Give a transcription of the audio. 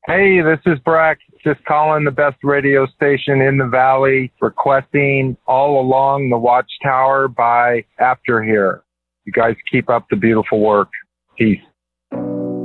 Hey, this is Breck, just calling the best radio station in the Valley, requesting All Along the Watchtower by After Here. You guys keep up the beautiful work. Peace.